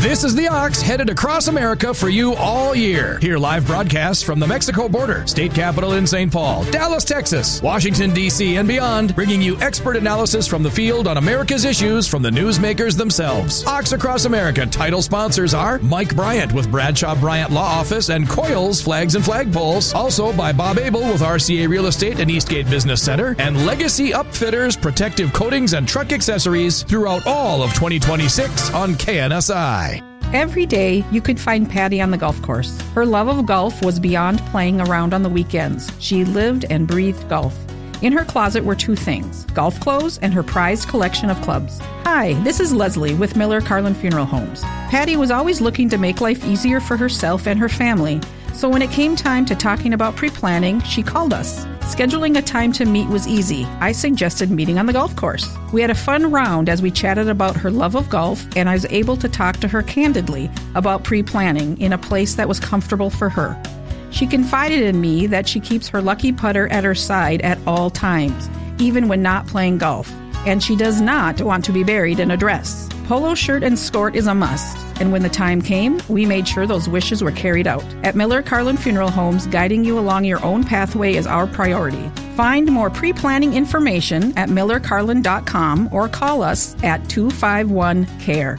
This is the Ox, headed across America for you all year. Hear live broadcasts from the Mexico border, state capital in St. Paul, Dallas, Texas, Washington, D.C., and beyond, bringing you expert analysis from the field on America's issues from the newsmakers themselves. Ox Across America title sponsors are Mike Bryant with Bradshaw Bryant Law Office and Coils Flags and Flagpoles. Also by Bob Abel with RCA Real Estate and Eastgate Business Center, and Legacy Upfitters, protective coatings, and truck accessories throughout all of 2026 on KNSI. Every day, you could find Patty on the golf course. Her love of golf was beyond playing around on the weekends. She lived and breathed golf. In her closet were two things: golf clothes and her prized collection of clubs. Hi, this is Leslie with Miller Carlin Funeral Homes. Patty was always looking to make life easier for herself and her family. So when it came time to talking about pre-planning, she called us. Scheduling a time to meet was easy. I suggested meeting on the golf course. We had a fun round as we chatted about her love of golf, and I was able to talk to her candidly about pre-planning in a place that was comfortable for her. She confided in me that she keeps her lucky putter at her side at all times, even when not playing golf, and she does not want to be buried in a dress. Polo shirt and skirt is a must, and when the time came, we made sure those wishes were carried out. At Miller Carlin Funeral Homes, guiding you along your own pathway is our priority. Find more pre-planning information at millercarlin.com or call us at 251-CARE.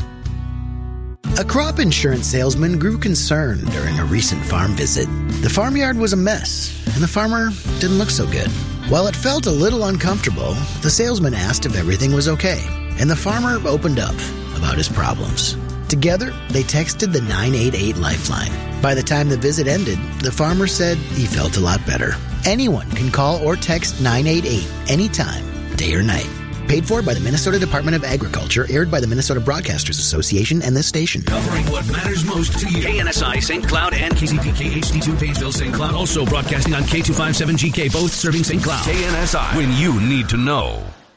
A crop insurance salesman grew concerned during a recent farm visit. The farmyard was a mess, and the farmer didn't look so good. While it felt a little uncomfortable, the salesman asked if everything was okay, and the farmer opened up about his problems. Together, they texted the 988 Lifeline. By the time the visit ended, the farmer said he felt a lot better. Anyone can call or text 988 anytime, day or night. Paid for by the Minnesota Department of Agriculture, aired by the Minnesota Broadcasters Association and this station. Covering what matters most to you. KNSI St. Cloud and KCPK HD2 Painesville St. Cloud. Also broadcasting on K257GK, both serving St. Cloud. KNSI, when you need to know.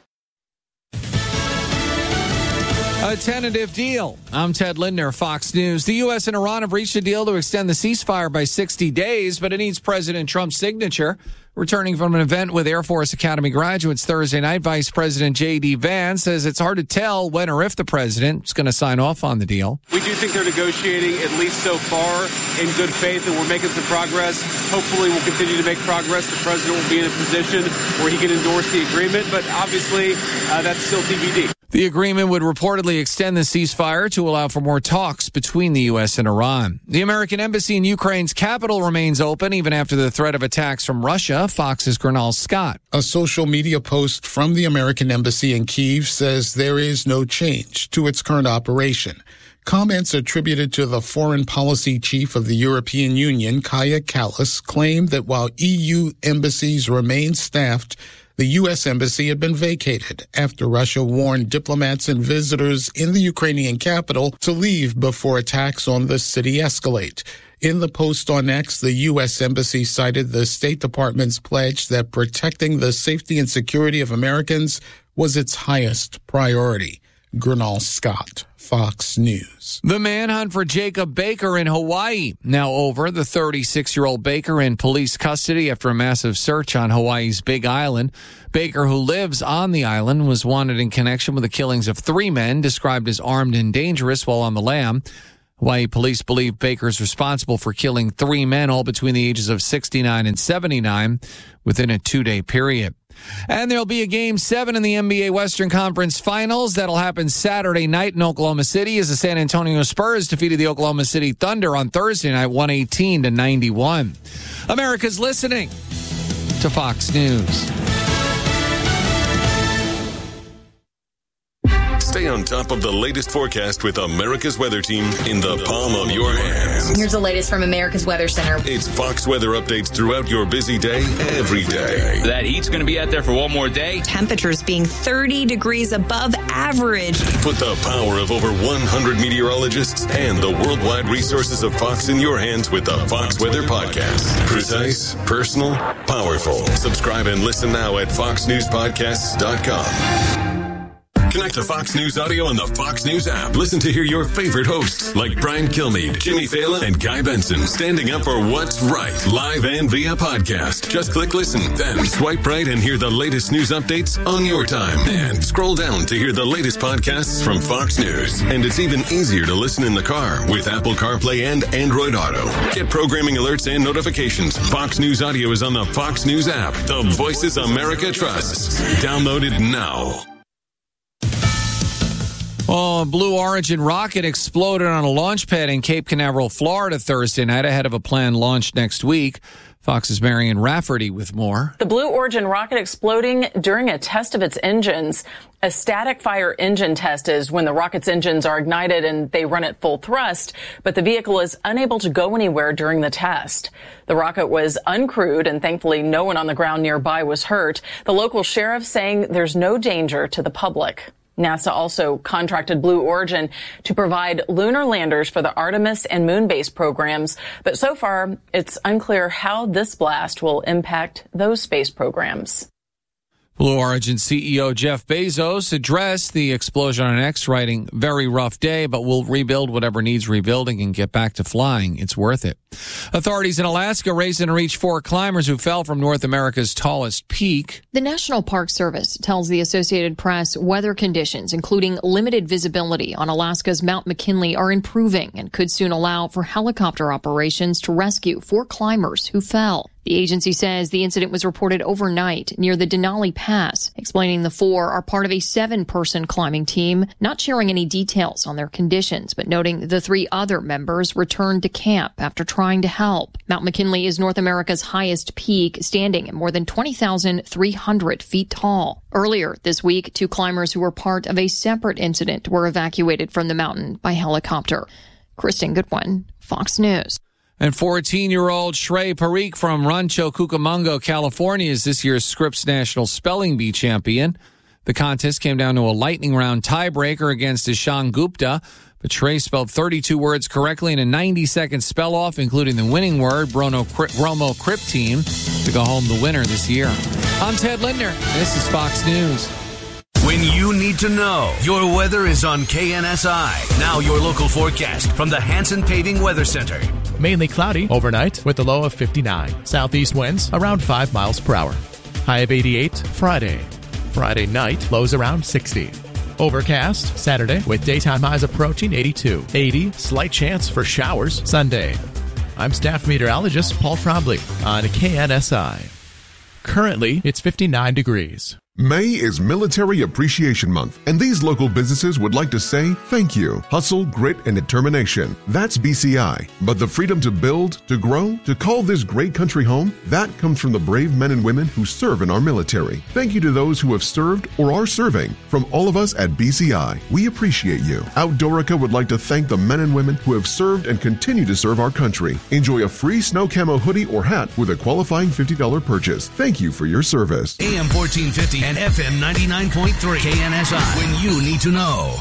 A tentative deal. I'm Ted Lindner, Fox News. The U.S. and Iran have reached a deal to extend the ceasefire by 60 days, but it needs President Trump's signature. Returning from an event with Air Force Academy graduates Thursday night, Vice President J.D. Vance says it's hard to tell when or if the president is going to sign off on the deal. We do think they're negotiating, at least so far, in good faith, and we're making some progress. Hopefully we'll continue to make progress. The president will be in a position where he can endorse the agreement, but obviously that's still TBD. The agreement would reportedly extend the ceasefire to allow for more talks between the U.S. and Iran. The American embassy in Ukraine's capital remains open even after the threat of attacks from Russia. Fox's Gernal Scott. A social media post from the American embassy in Kyiv says there is no change to its current operation. Comments attributed to the foreign policy chief of the European Union, Kaja Kallas, claimed that while EU embassies remain staffed, the U.S. embassy had been vacated after Russia warned diplomats and visitors in the Ukrainian capital to leave before attacks on the city escalate. In the post on X, the U.S. Embassy cited the State Department's pledge that protecting the safety and security of Americans was its highest priority. Gernal Scott, Fox News. The manhunt for Jacob Baker in Hawaii now over. The 36-year-old Baker in police custody after a massive search on Hawaii's Big Island. Baker, who lives on the island, was wanted in connection with the killings of 3 men described as armed and dangerous while on the lam. Hawaii police believe Baker is responsible for killing 3 men, all between the ages of 69 and 79, within a 2-day period. And there'll be a Game 7 in the NBA Western Conference Finals. That'll happen Saturday night in Oklahoma City as the San Antonio Spurs defeated the Oklahoma City Thunder on Thursday night, 118-91. America's listening to Fox News. Stay on top of the latest forecast with America's Weather Team in the palm of your hands. Here's the latest from America's Weather Center. It's Fox weather updates throughout your busy day, every day. That heat's going to be out there for one more day. Temperatures being 30 degrees above average. Put the power of over 100 meteorologists and the worldwide resources of Fox in your hands with the Fox Weather Podcast. Precise, personal, powerful. Subscribe and listen now at foxnewspodcasts.com. Connect to Fox News Audio on the Fox News app. Listen to hear your favorite hosts like Brian Kilmeade, Jimmy Fallon, and Guy Benson standing up for what's right, live and via podcast. Just click listen, then swipe right and hear the latest news updates on your time. And scroll down to hear the latest podcasts from Fox News. And it's even easier to listen in the car with Apple CarPlay and Android Auto. Get programming alerts and notifications. Fox News Audio is on the Fox News app. The voices America trusts. Download it now. Oh, a Blue Origin rocket exploded on a launch pad in Cape Canaveral, Florida Thursday night ahead of a planned launch next week. Fox's Marion Rafferty with more. The Blue Origin rocket exploding during a test of its engines. A static fire engine test is when the rocket's engines are ignited and they run at full thrust, but the vehicle is unable to go anywhere during the test. The rocket was uncrewed and thankfully no one on the ground nearby was hurt. The local sheriff saying there's no danger to the public. NASA also contracted Blue Origin to provide lunar landers for the Artemis and moon-based programs, but so far it's unclear how this blast will impact those space programs. Blue Origin CEO Jeff Bezos addressed the explosion on X, writing, "Very rough day, but we'll rebuild whatever needs rebuilding and get back to flying. It's worth it." Authorities in Alaska racing to reach 4 climbers who fell from North America's tallest peak. The National Park Service tells the Associated Press weather conditions, including limited visibility on Alaska's Mount McKinley, are improving and could soon allow for helicopter operations to rescue 4 climbers who fell. The agency says the incident was reported overnight near the Denali Pass, explaining the 4 are part of a 7-person climbing team, not sharing any details on their conditions, but noting the 3 other members returned to camp after trying to help. Mount McKinley is North America's highest peak, standing at more than 20,300 feet tall. Earlier this week, 2 climbers who were part of a separate incident were evacuated from the mountain by helicopter. Kristen Goodwin, Fox News. And 14-year-old Shrey Parikh from Rancho Cucamonga, California, is this year's Scripps National Spelling Bee champion. The contest came down to a lightning round tiebreaker against Ishan Gupta, but Shrey spelled 32 words correctly in a 90-second spell-off, including the winning word, Bromo Cryptine, to go home the winner this year. I'm Ted Lindner. This is Fox News. When you need to know, your weather is on KNSI. Now your local forecast from the Hanson Paving Weather Center. Mainly cloudy overnight with a low of 59. Southeast winds around 5 miles per hour. High of 88 Friday. Friday night, lows around 60. Overcast Saturday with daytime highs approaching 82. 80, slight chance for showers Sunday. I'm staff meteorologist Paul Trombley on KNSI. Currently, it's 59 degrees. May is Military Appreciation Month, and these local businesses would like to say thank you. Hustle, grit, and determination. That's BCI. But the freedom to build, to grow, to call this great country home, that comes from the brave men and women who serve in our military. Thank you to those who have served or are serving. From all of us at BCI, we appreciate you. Outdoorica would like to thank the men and women who have served and continue to serve our country. Enjoy a free snow camo hoodie or hat with a qualifying $50 purchase. Thank you for your service. AM 1450 and FM 99.3 KNSI. When you need to know.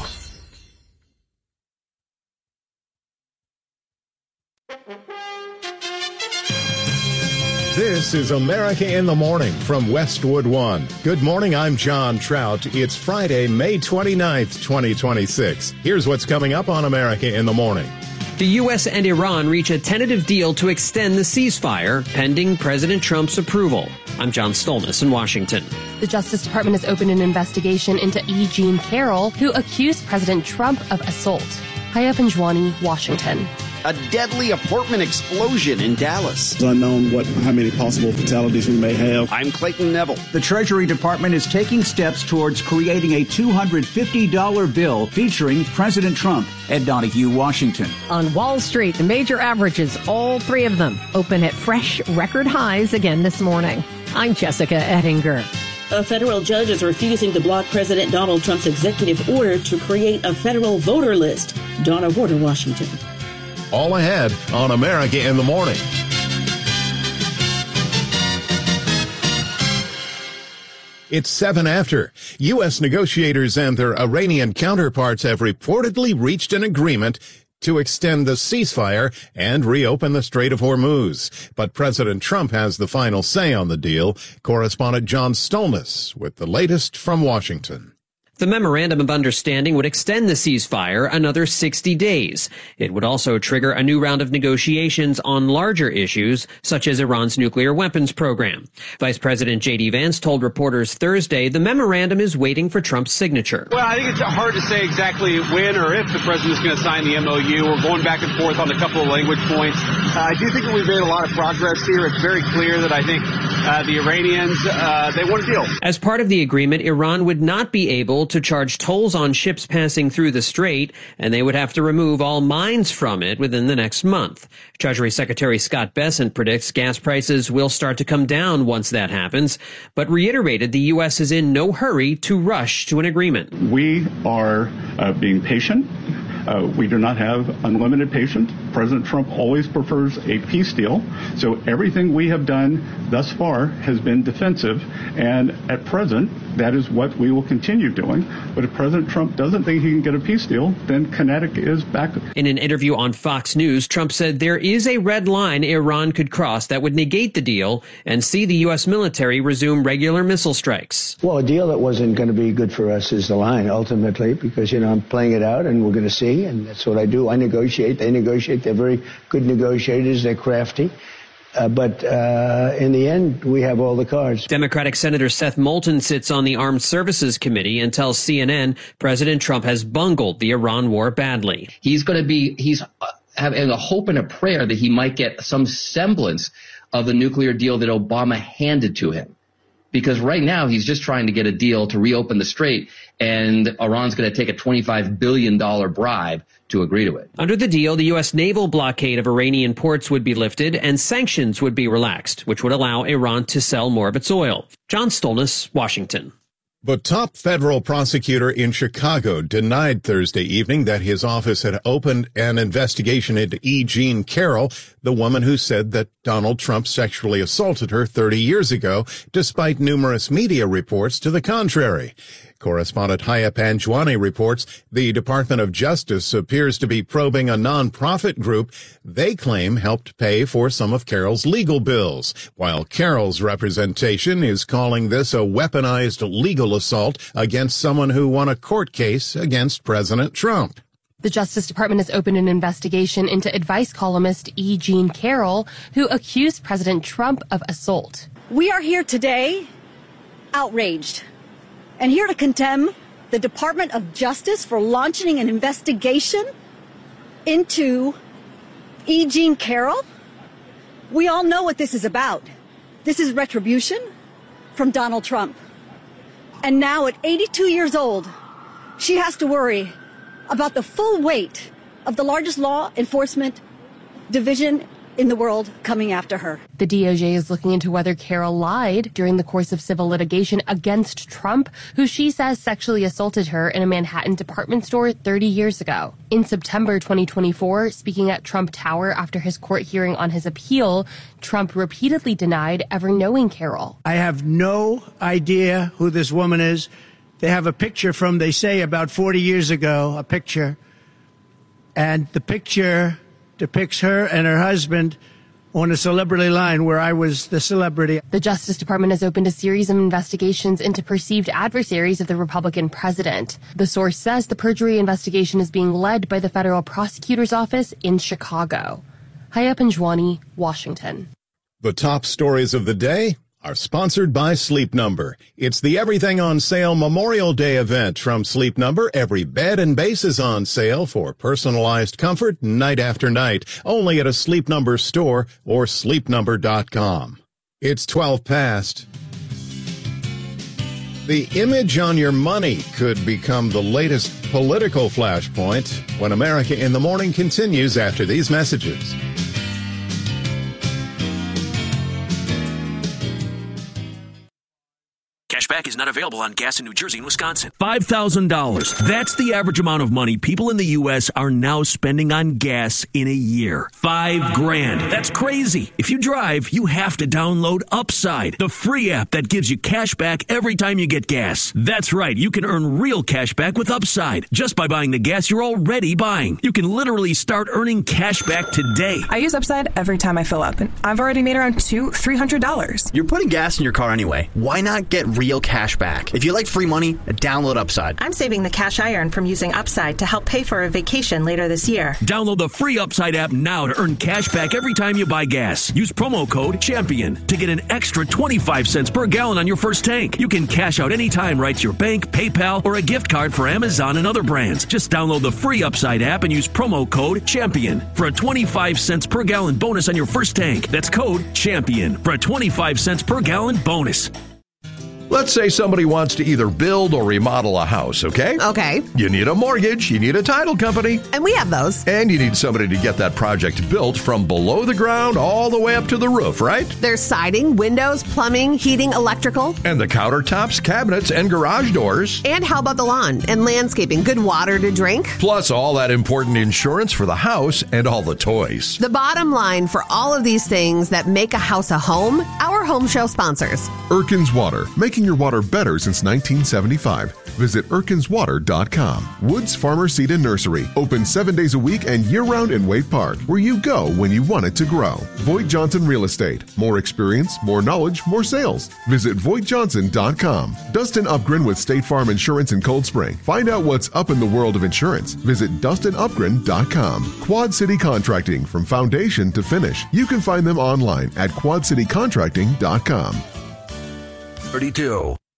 This is America in the Morning from Westwood One. Good morning, I'm John Trout. It's Friday, May 29th, 2026. Here's what's coming up on America in the Morning. The U.S. and Iran reach a tentative deal to extend the ceasefire, pending President Trump's approval. I'm John Stolnis in Washington. The Justice Department has opened an investigation into E. Jean Carroll, who accused President Trump of assault. Hi up in Juanny, Washington. A deadly apartment explosion in Dallas. It's unknown how many possible fatalities we may have. I'm Clayton Neville. The Treasury Department is taking steps towards creating a $250 bill featuring President Trump. Ed Donahue, Washington. On Wall Street, the major averages, all 3 of them, open at fresh record highs again this morning. I'm Jessica Ettinger. A federal judge is refusing to block President Donald Trump's executive order to create a federal voter list. Donna Warder, Washington. All ahead on America in the Morning. It's 7 after. U.S. negotiators and their Iranian counterparts have reportedly reached an agreement to extend the ceasefire and reopen the Strait of Hormuz. But President Trump has the final say on the deal. Correspondent John Stolnis with the latest from Washington. The memorandum of understanding would extend the ceasefire another 60 days. It would also trigger a new round of negotiations on larger issues, such as Iran's nuclear weapons program. Vice President J.D. Vance told reporters Thursday the memorandum is waiting for Trump's signature. Well, I think it's hard to say exactly when or if the president is going to sign the MOU. We're going back and forth on a couple of language points. I do think that we've made a lot of progress here. It's very clear that I think the Iranians, they want a deal. As part of the agreement, Iran would not be able to charge tolls on ships passing through the strait, and they would have to remove all mines from it within the next month. Treasury Secretary Scott Bessent predicts gas prices will start to come down once that happens, but reiterated the U.S. is in no hurry to rush to an agreement. We are being patient. We do not have unlimited patience. President Trump always prefers a peace deal. So everything we have done thus far has been defensive. And at present, that is what we will continue doing. But if President Trump doesn't think he can get a peace deal, then kinetic is back. In an interview on Fox News, Trump said there is a red line Iran could cross that would negate the deal and see the U.S. military resume regular missile strikes. Well, a deal that wasn't going to be good for us is the line, ultimately, because, I'm playing it out and we're going to see. And that's what I do. I negotiate. They negotiate. They're very good negotiators. They're crafty. But in the end, we have all the cards. Democratic Senator Seth Moulton sits on the Armed Services Committee and tells CNN President Trump has bungled the Iran war badly. He's having a hope and a prayer that he might get some semblance of the nuclear deal that Obama handed to him. Because right now he's just trying to get a deal to reopen the strait, and Iran's going to take a $25 billion bribe to agree to it. Under the deal, the U.S. naval blockade of Iranian ports would be lifted and sanctions would be relaxed, which would allow Iran to sell more of its oil. John Stolnis, Washington. The top federal prosecutor in Chicago denied Thursday evening that his office had opened an investigation into E. Jean Carroll, the woman who said that Donald Trump sexually assaulted her 30 years ago, despite numerous media reports to the contrary. Correspondent Haya Panjwani reports the Department of Justice appears to be probing a nonprofit group they claim helped pay for some of Carroll's legal bills, while Carroll's representation is calling this a weaponized legal assault against someone who won a court case against President Trump. The Justice Department has opened an investigation into advice columnist E. Jean Carroll, who accused President Trump of assault. We are here today outraged and here to condemn the Department of Justice for launching an investigation into E. Jean Carroll. We all know what this is about. This is retribution from Donald Trump. And now at 82 years old, she has to worry about the full weight of the largest law enforcement division in the world coming after her. The DOJ is looking into whether Carroll lied during the course of civil litigation against Trump, who she says sexually assaulted her in a Manhattan department store 30 years ago. In September 2024, speaking at Trump Tower after his court hearing on his appeal, Trump repeatedly denied ever knowing Carroll. I have no idea who this woman is. They have a picture from, they say, about 40 years ago, a picture. And the picture depicts her and her husband on a celebrity line where I was the celebrity. The Justice Department has opened a series of investigations into perceived adversaries of the Republican president. The source says the perjury investigation is being led by the federal prosecutor's office in Chicago. Haya Panjwani, Washington. The top stories of the day are sponsored by Sleep Number. It's the Everything on Sale Memorial Day event from Sleep Number. Every bed and base is on sale for personalized comfort night after night, only at a Sleep Number store or sleepnumber.com. It's 12 past. The image on your money could become the latest political flashpoint when America in the Morning continues after these messages. Cashback is not available on gas in New Jersey and Wisconsin. $5,000. That's the average amount of money people in the U.S. are now spending on gas in a year. $5,000. That's crazy. If you drive, you have to download Upside, the free app that gives you cash back every time you get gas. That's right. You can earn real cash back with Upside just by buying the gas you're already buying. You can literally start earning cash back today. I use Upside every time I fill up, and I've already made around $200-300. You're putting gas in your car anyway. Why not get real cash cash back. If you like free money, download Upside. I'm saving the cash I earn from using Upside to help pay for a vacation later this year. Download the free Upside app now to earn cash back every time you buy gas. Use promo code CHAMPION to get an extra 25 cents per gallon on your first tank. You can cash out anytime right to your bank, PayPal, or a gift card for Amazon and other brands. Just download the free Upside app and use promo code CHAMPION for a 25 cents per gallon bonus on your first tank. That's code CHAMPION for a 25 cents per gallon bonus. Let's say somebody wants to either build or remodel a house, okay? Okay. You need a mortgage, you need a title company. And we have those. And you need somebody to get that project built from below the ground all the way up to the roof, right? There's siding, windows, plumbing, heating, electrical. And the countertops, cabinets, and garage doors. And how about the lawn and landscaping? Good water to drink? Plus all that important insurance for the house and all the toys. The bottom line for all of these things that make a house a home, our home show sponsors. Erkin's Water, making your water better since 1975. Visit ErkinsWater.com. Woods Farmer Seed and Nursery, open 7 days a week and year-round in Wade Park, where you go when you want it to grow. Voigt Johnson Real Estate, more experience, more knowledge, more sales. Visit VoigtJohnson.com. Dustin Upgren with State Farm Insurance in Cold Spring. Find out what's up in the world of insurance. Visit DustinUpgren.com. Quad City Contracting, from foundation to finish. You can find them online at QuadCityContracting.com. 32.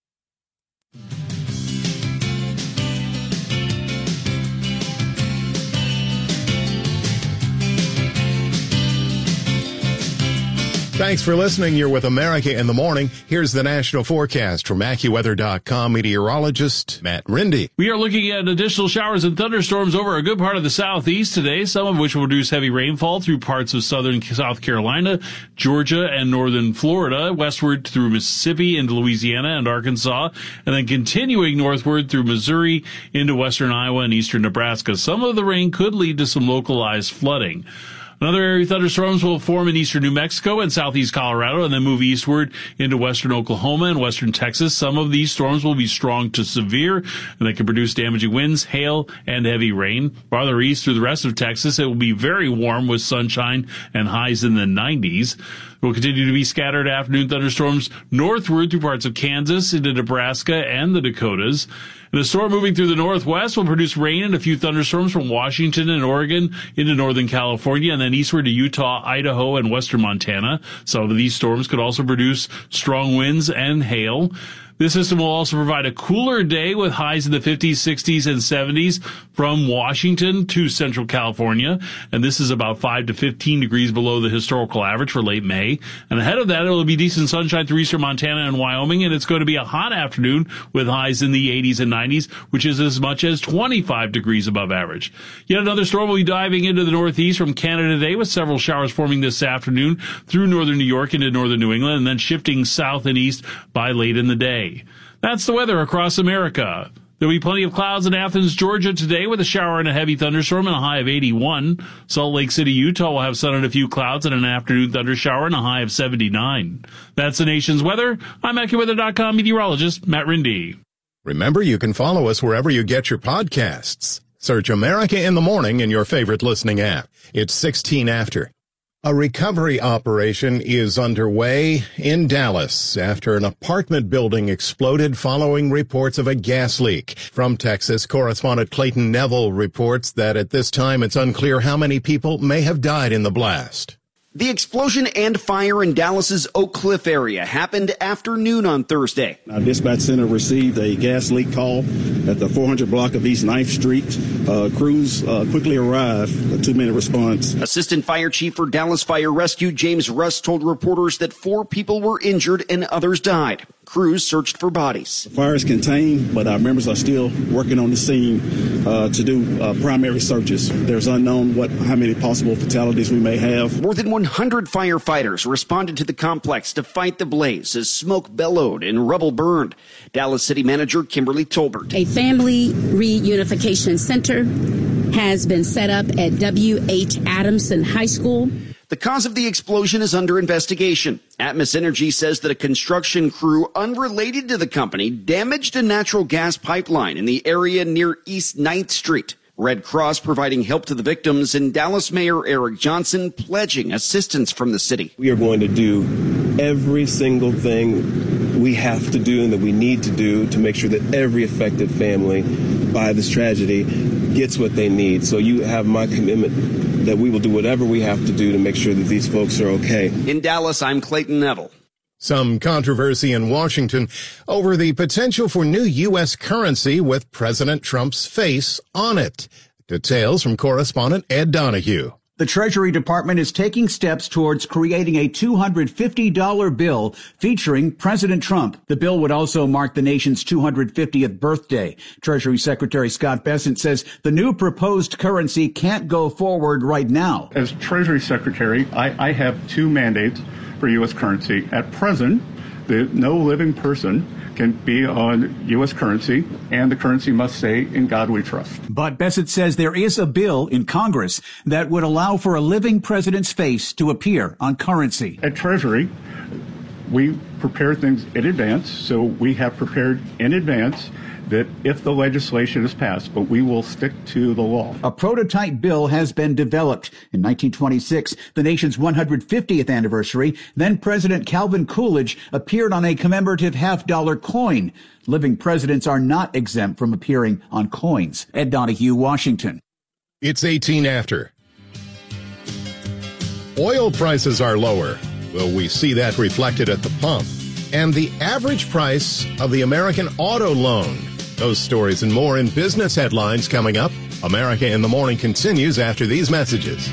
Thanks for listening. You're with America in the Morning. Here's the national forecast from AccuWeather.com meteorologist Matt Rindy. We are looking at additional showers and thunderstorms over a good part of the southeast today, some of which will produce heavy rainfall through parts of southern South Carolina, Georgia, and northern Florida, westward through Mississippi into Louisiana and Arkansas, and then continuing northward through Missouri into western Iowa and eastern Nebraska. Some of the rain could lead to some localized flooding. Another area of thunderstorms will form in eastern New Mexico and southeast Colorado and then move eastward into western Oklahoma and western Texas. Some of these storms will be strong to severe, and they can produce damaging winds, hail, and heavy rain. Farther east through the rest of Texas, it will be very warm with sunshine and highs in the 90s. There will continue to be scattered afternoon thunderstorms northward through parts of Kansas into Nebraska and the Dakotas. And a storm moving through the northwest will produce rain and a few thunderstorms from Washington and Oregon into northern California and then eastward to Utah, Idaho, and western Montana. Some of these storms could also produce strong winds and hail. This system will also provide a cooler day with highs in the 50s, 60s, and 70s from Washington to central California. And this is about 5 to 15 degrees below the historical average for late May. And ahead of that, it will be decent sunshine through eastern Montana and Wyoming. And it's going to be a hot afternoon with highs in the 80s and 90s, which is as much as 25 degrees above average. Yet another storm will be diving into the northeast from Canada today with several showers forming this afternoon through northern New York into northern New England and then shifting south and east by late in the day. That's the weather across America. There'll be plenty of clouds in Athens, Georgia today with a shower and a heavy thunderstorm and a high of 81. Salt Lake City, Utah will have sun and a few clouds and an afternoon thundershower and a high of 79. That's the nation's weather. I'm AccuWeather.com meteorologist Matt Rindy. Remember, you can follow us wherever you get your podcasts. Search America in the Morning in your favorite listening app. It's 16 after. A recovery operation is underway in Dallas after an apartment building exploded following reports of a gas leak. From Texas, correspondent Clayton Neville reports that at this time it's unclear how many people may have died in the blast. The explosion and fire in Dallas's Oak Cliff area happened after noon on Thursday. Our dispatch center received a gas leak call at the 400 block of East 9th Street. Crews quickly arrived, a 2-minute response. Assistant Fire Chief for Dallas Fire Rescue James Russ told reporters that 4 people were injured and others died. Crews searched for bodies. The fire is contained, but our members are still working on the scene to do primary searches. There's unknown how many possible fatalities we may have. More than 100 firefighters responded to the complex to fight the blaze as smoke bellowed and rubble burned. Dallas City Manager Kimberly Tolbert. A family reunification center has been set up at W.H. Adamson High School. The cause of the explosion is under investigation. Atmos Energy says that a construction crew unrelated to the company damaged a natural gas pipeline in the area near East 9th Street. Red Cross providing help to the victims, and Dallas Mayor Eric Johnson pledging assistance from the city. We are going to do every single thing we have to do and that we need to do to make sure that every affected family by this tragedy gets what they need. So you have my commitment that we will do whatever we have to do to make sure that these folks are okay. In Dallas, I'm Clayton Neville. Some controversy in Washington over the potential for new U.S. currency with President Trump's face on it. Details from correspondent Ed Donahue. The Treasury Department is taking steps towards creating a $250 bill featuring President Trump. The bill would also mark the nation's 250th birthday. Treasury Secretary Scott Bessent says the new proposed currency can't go forward right now. As Treasury Secretary, I have two mandates for U.S. currency. At present, no living person can be on U.S. currency, and the currency must say, "In God we trust." But Bessent says there is a bill in Congress that would allow for a living president's face to appear on currency. At Treasury, we prepare things in advance, so we have prepared in advance that if the legislation is passed, but we will stick to the law. A prototype bill has been developed. In 1926, the nation's 150th anniversary, then President Calvin Coolidge appeared on a commemorative half-dollar coin. Living presidents are not exempt from appearing on coins. Ed Donahue, Washington. It's 18 after. Oil prices are lower. Will we see that reflected at the pump? And the average price of the American auto loan. Those stories and more in business headlines coming up. America in the Morning continues after these messages.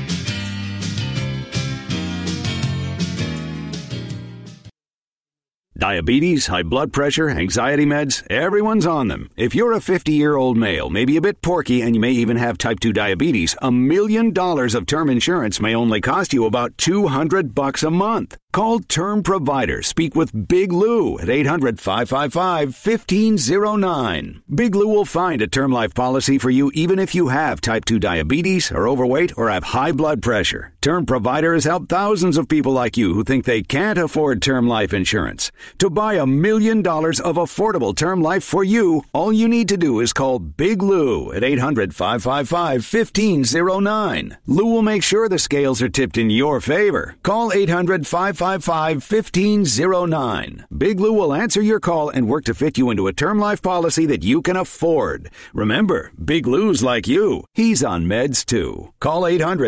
Diabetes, high blood pressure, anxiety meds, everyone's on them. If you're a 50-year-old male, maybe a bit porky, and you may even have type 2 diabetes, $1 million of term insurance may only cost you about $200 a month. Call Term Provider. Speak with Big Lou at 800-555-1509. Big Lou will find a term life policy for you even if you have type 2 diabetes, are overweight, or have high blood pressure. Term Provider has helped thousands of people like you who think they can't afford term life insurance. To buy $1 million of affordable term life for you, all you need to do is call Big Lou at 800-555-1509. Lou will make sure the scales are tipped in your favor. Call 800-555-1509. Big Lou will answer your call and work to fit you into a term life policy that you can afford. Remember, Big Lou's like you. He's on meds too. Call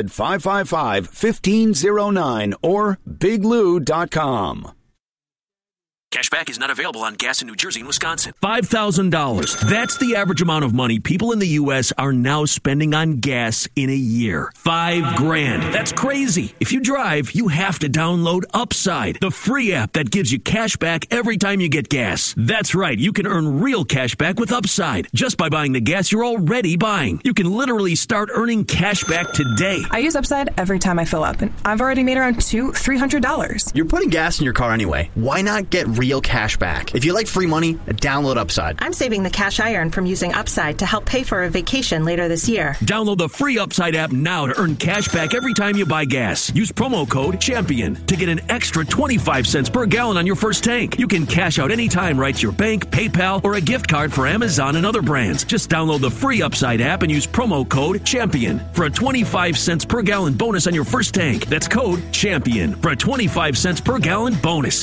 800-555-1509 or biglou.com. Cashback is not available on gas in New Jersey and Wisconsin. $5,000. That's the average amount of money people in the U.S. are now spending on gas in a year. $5,000. That's crazy. If you drive, you have to download Upside, the free app that gives you cash back every time you get gas. That's right. You can earn real cash back with Upside just by buying the gas you're already buying. You can literally start earning cash back today. I use Upside every time I fill up, and I've already made around $300. You're putting gas in your car anyway. Why not get real cash back? If you like free money, download Upside. I'm saving the cash I earn from using Upside to help pay for a vacation later this year. Download the free Upside app now to earn cash back every time you buy gas. Use promo code CHAMPION to get an extra 25 cents per gallon on your first tank. You can cash out anytime right to your bank, PayPal, or a gift card for Amazon and other brands. Just download the free Upside app and use promo code CHAMPION for a 25 cents per gallon bonus on your first tank. That's code CHAMPION for a 25 cents per gallon bonus.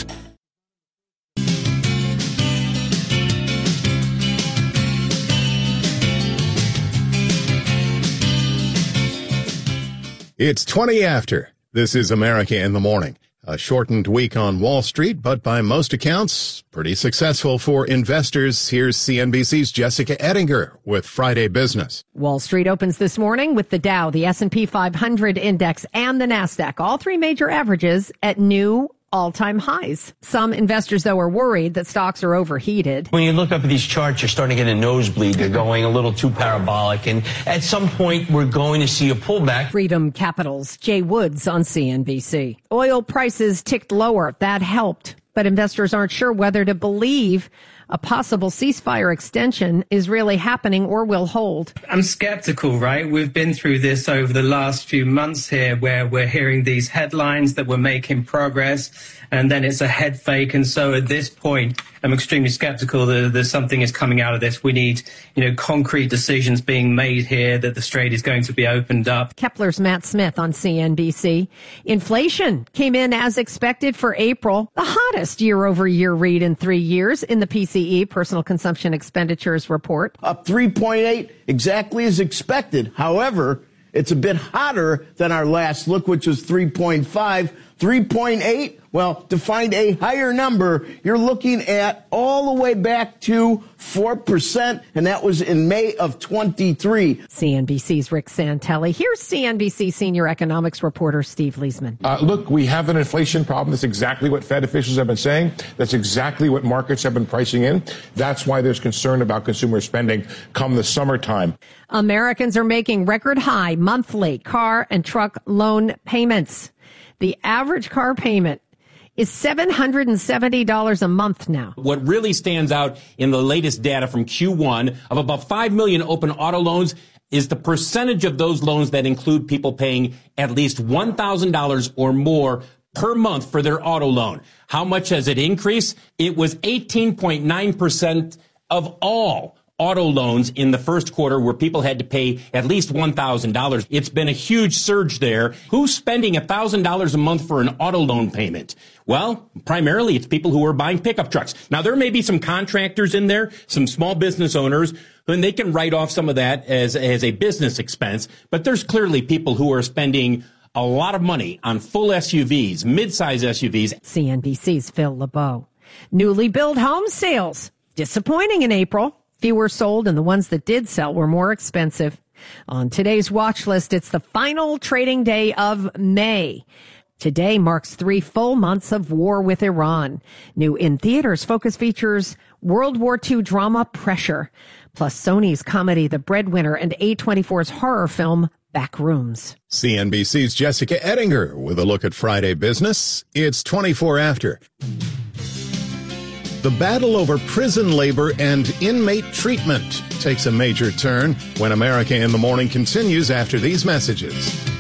It's 20 after. This is America in the Morning. A shortened week on Wall Street, but by most accounts, pretty successful for investors. Here's CNBC's Jessica Ettinger with Friday Business. Wall Street opens this morning with the Dow, the S&P 500 index, and the NASDAQ, all three major averages at new all-time highs. Some investors, though, are worried that stocks are overheated. When you look up at these charts, you're starting to get a nosebleed. They're going a little too parabolic, and at some point, we're going to see a pullback. Freedom Capital's Jay Woods on CNBC. Oil prices ticked lower. That helped, but investors aren't sure whether to believe a possible ceasefire extension is really happening or will hold. I'm skeptical, right? We've been through this over the last few months here where we're hearing these headlines that we're making progress and then it's a head fake. And so at this point, I'm extremely skeptical that something is coming out of this. We need, concrete decisions being made here that the strait is going to be opened up. Kepler's Matt Smith on CNBC. Inflation came in as expected for April, the hottest year-over-year read in 3 years in the PCE, Personal Consumption Expenditures Report. Up 3.8, exactly as expected. However, it's a bit hotter than our last look, which was 3.5. 3.8, well, to find a higher number, you're looking at all the way back to 4%, and that was in May of 23. CNBC's Rick Santelli. Here's CNBC senior economics reporter Steve Leisman. Look, we have an inflation problem. That's exactly what Fed officials have been saying. That's exactly what markets have been pricing in. That's why there's concern about consumer spending come the summertime. Americans are making record high monthly car and truck loan payments. The average car payment is $770 a month now. What really stands out in the latest data from Q1 of about 5 million open auto loans is the percentage of those loans that include people paying at least $1,000 or more per month for their auto loan. How much has it increased? It was 18.9% of all auto loans in the first quarter where people had to pay at least $1,000. It's been a huge surge there. Who's spending $1,000 a month for an auto loan payment? Well, primarily it's people who are buying pickup trucks. Now, there may be some contractors in there, some small business owners, and they can write off some of that as a business expense. But there's clearly people who are spending a lot of money on full SUVs, mid-size SUVs. CNBC's Phil LeBeau. Newly built home sales disappointing in April. Fewer sold, and the ones that did sell were more expensive. On today's watch list, it's the final trading day of May. Today marks 3 full months of war with Iran. New in theaters, Focus features World War II drama Pressure, plus Sony's comedy The Breadwinner and A24's horror film Backrooms. CNBC's Jessica Ettinger with a look at Friday business. It's 24 after. The battle over prison labor and inmate treatment takes a major turn when America in the Morning continues after these messages.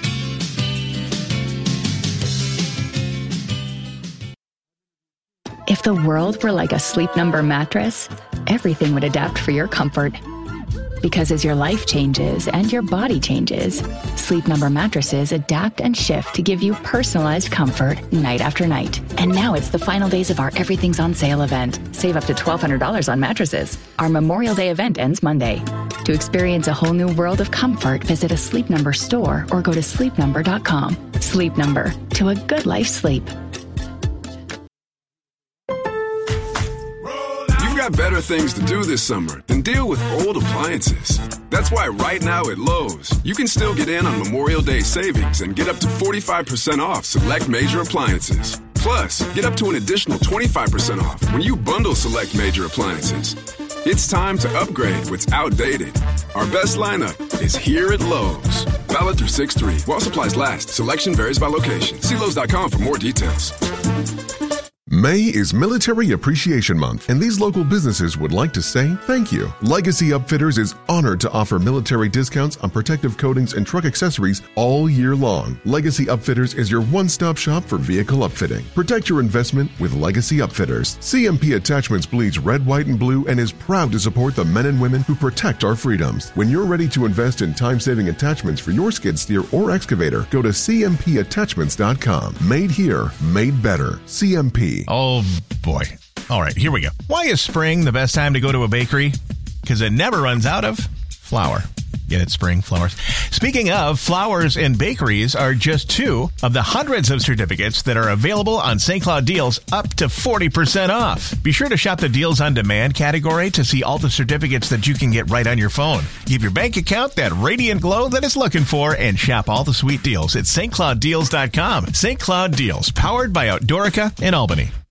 If the world were like a Sleep Number mattress, everything would adapt for your comfort. Because as your life changes and your body changes, Sleep Number mattresses adapt and shift to give you personalized comfort night after night. And now it's the final days of our Everything's on Sale event. Save up to $1,200 on mattresses. Our Memorial Day event ends Monday. To experience a whole new world of comfort, visit a Sleep Number store or go to sleepnumber.com. Sleep Number, to a good life sleep. Better things to do this summer than deal with old appliances. That's why right now at Lowe's, you can still get in on Memorial Day savings and get up to 45% off select major appliances. Plus, get up to an additional 25% off when you bundle select major appliances. It's time to upgrade what's outdated. Our best lineup is here at Lowe's. Valid through 6/3. While supplies last. Selection varies by location. See Lowe's.com for more details. May is Military Appreciation Month, and these local businesses would like to say thank you. Legacy Upfitters is honored to offer military discounts on protective coatings and truck accessories all year long. Legacy Upfitters is your one-stop shop for vehicle upfitting. Protect your investment with Legacy Upfitters. CMP Attachments bleeds red, white, and blue and is proud to support the men and women who protect our freedoms. When you're ready to invest in time-saving attachments for your skid steer or excavator, go to cmpattachments.com. Made here, made better. CMP. Oh, boy. All right, here we go. Why is spring the best time to go to a bakery? Because it never runs out of flour. Get it, spring flowers. Speaking of, flowers and bakeries are just 2 of the hundreds of certificates that are available on St. Cloud Deals, up to 40% off. Be sure to shop the Deals on Demand category to see all the certificates that you can get right on your phone. Give your bank account that radiant glow that it's looking for and shop all the sweet deals at stclouddeals.com. St. Cloud Deals, powered by Outdoorica in Albany.